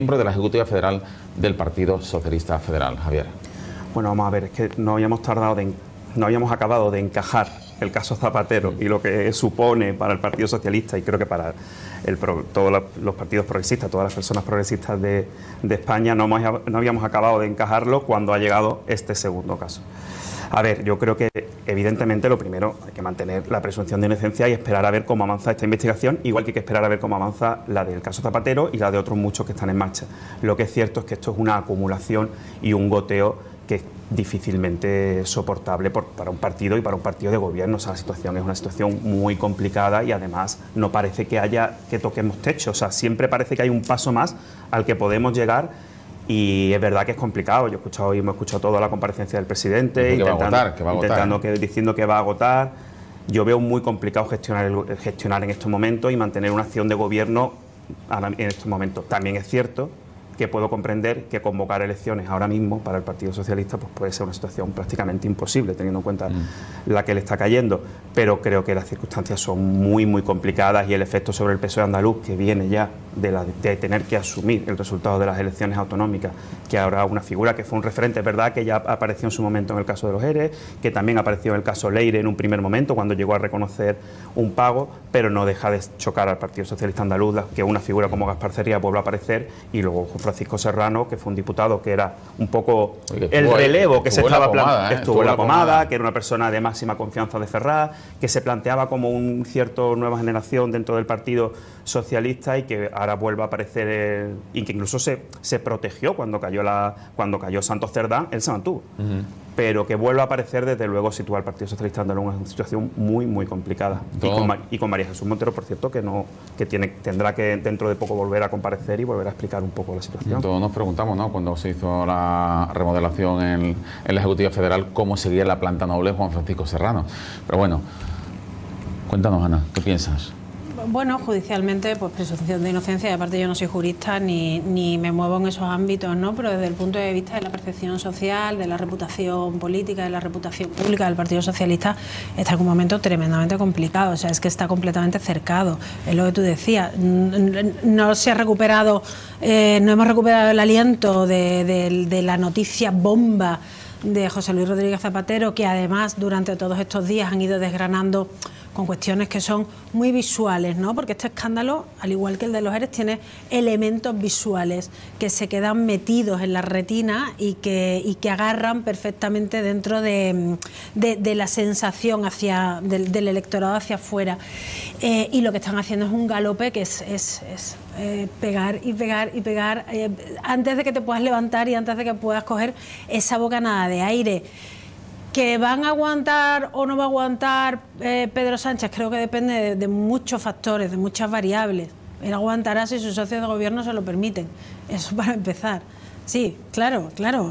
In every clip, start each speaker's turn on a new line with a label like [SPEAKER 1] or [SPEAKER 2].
[SPEAKER 1] miembro de la Ejecutiva Federal del Partido Socialista Federal. Javier.
[SPEAKER 2] Bueno, vamos a ver, es que no habíamos acabado de encajar el caso Zapatero y lo que supone para el Partido Socialista, y creo que para todos los partidos progresistas, todas las personas progresistas de España, no habíamos acabado de encajarlo cuando ha llegado este segundo caso. A ver, yo creo que evidentemente lo primero hay que mantener la presunción de inocencia y esperar a ver cómo avanza esta investigación, igual que hay que esperar a ver cómo avanza la del caso Zapatero y la de otros muchos que están en marcha. Lo que es cierto es que esto es una acumulación y un goteo que es difícilmente soportable para un partido y para un partido de gobierno. O sea, la situación es una situación muy complicada y además no parece que toquemos techo. O sea, siempre parece que hay un paso más al que podemos llegar. Y es verdad que es complicado. Yo hemos escuchado toda la comparecencia del presidente diciendo que va a agotar. Yo veo muy complicado gestionar en estos momentos y mantener una acción de gobierno en estos momentos. También es cierto que puedo comprender que convocar elecciones ahora mismo para el Partido Socialista pues puede ser una situación prácticamente imposible, teniendo en cuenta la que le está cayendo, pero creo que las circunstancias son muy, muy complicadas y el efecto sobre el PSOE andaluz, que viene ya de tener que asumir el resultado de las elecciones autonómicas, que ahora una figura que fue un referente, es verdad que ya apareció en su momento en el caso de los ERE, que también apareció en el caso Leire en un primer momento, cuando llegó a reconocer un pago, pero no deja de chocar al Partido Socialista andaluz, que una figura como Gaspar Cerría vuelve a aparecer, y luego Francisco Serrano, que fue un diputado que era un poco el relevo que se estaba planteando, estuvo en la pomada, que era una persona de máxima confianza de Ferraz, que se planteaba como un cierto nueva generación dentro del Partido Socialista y que ahora vuelve a aparecer y que incluso se protegió cuando cayó Santos Cerdán, él se mantuvo. Pero que vuelve a aparecer, desde luego sitúa al Partido Socialista andaluz en una situación muy, muy complicada. Y con María Jesús Montero, por cierto, que tendrá que dentro de poco volver a comparecer y volver a explicar un poco la situación.
[SPEAKER 1] Todos nos preguntamos, ¿no?, cuando se hizo la remodelación en la Ejecutiva Federal, cómo seguía la planta noble Juan Francisco Serrano. Pero bueno, cuéntanos, Ana, ¿qué piensas?
[SPEAKER 3] Bueno, judicialmente, pues presunción de inocencia, y aparte yo no soy jurista ni me muevo en esos ámbitos, ¿no? Pero desde el punto de vista de la percepción social, de la reputación política, de la reputación pública del Partido Socialista, está en un momento tremendamente complicado. O sea, es que está completamente cercado. Es lo que tú decías. No se ha recuperado, no hemos recuperado el aliento de la noticia bomba de José Luis Rodríguez Zapatero, que además durante todos estos días han ido desgranando con cuestiones que son muy visuales, ¿no? Porque este escándalo, al igual que el de los ERE, tiene elementos visuales que se quedan metidos en la retina y que agarran perfectamente dentro de la sensación del electorado hacia afuera. Y lo que están haciendo es un galope que es pegar y pegar y pegar antes de que te puedas levantar y antes de que puedas coger esa bocanada de aire. ¿Que van a aguantar o no va a aguantar Pedro Sánchez? Creo que depende de muchos factores, de muchas variables. Él aguantará si sus socios de gobierno se lo permiten. Eso para empezar. Sí, claro.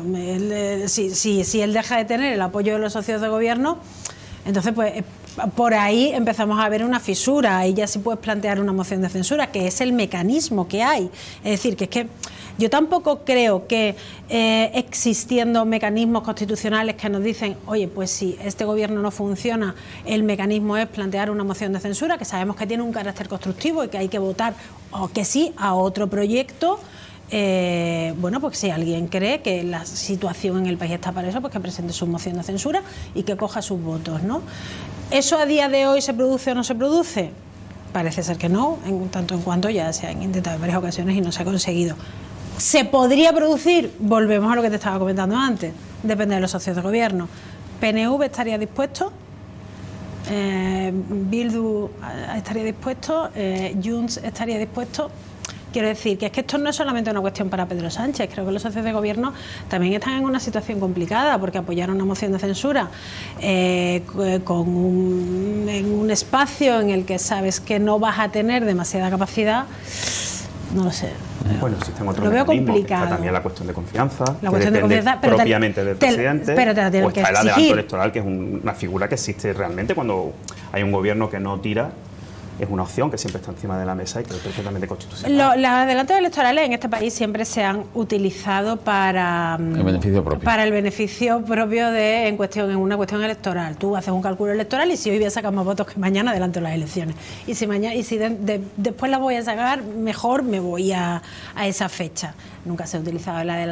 [SPEAKER 3] Si él deja de tener el apoyo de los socios de gobierno, entonces pues por ahí empezamos a ver una fisura. Ahí ya sí puedes plantear una moción de censura, que es el mecanismo que hay. Es decir, que es que yo tampoco creo que existiendo mecanismos constitucionales que nos dicen, oye, pues si este gobierno no funciona, el mecanismo es plantear una moción de censura, que sabemos que tiene un carácter constructivo y que hay que votar o que sí a otro proyecto. Bueno, pues si alguien cree que la situación en el país está para eso, pues que presente su moción de censura y que coja sus votos, ¿no? ¿Eso a día de hoy se produce o no se produce? Parece ser que no, en tanto en cuanto ya se han intentado en varias ocasiones y no se ha conseguido. ¿Se podría producir? Volvemos a lo que te estaba comentando antes. Depende de los socios de gobierno. ¿PNV estaría dispuesto? ¿Bildu estaría dispuesto? ¿Junts estaría dispuesto? Quiero decir que es que esto no es solamente una cuestión para Pedro Sánchez. Creo que los socios de gobierno también están en una situación complicada, porque apoyar una moción de censura en un espacio en el que sabes que no vas a tener demasiada capacidad, no lo sé.
[SPEAKER 2] Bueno, existen otros
[SPEAKER 3] lo veo
[SPEAKER 2] mecanismos.
[SPEAKER 3] complicado.
[SPEAKER 2] Está también la cuestión de confianza,
[SPEAKER 3] la cuestión de confianza, pero
[SPEAKER 2] propiamente del presidente,
[SPEAKER 3] pero te la tienen
[SPEAKER 2] o
[SPEAKER 3] que
[SPEAKER 2] está el
[SPEAKER 3] exigir.
[SPEAKER 2] adelanto electoral, que es una figura que existe realmente cuando hay un gobierno que no tira es una opción que siempre está encima de la mesa y que es perfectamente constitucional.
[SPEAKER 3] Los adelantos electorales en este país siempre se han utilizado para
[SPEAKER 1] el beneficio propio.
[SPEAKER 3] Para el beneficio propio en una cuestión electoral. Tú haces un cálculo electoral y si hoy voy a sacar más votos que mañana, adelanto las elecciones. Y si después las voy a sacar, mejor me voy a esa fecha. Nunca se ha utilizado el adelanto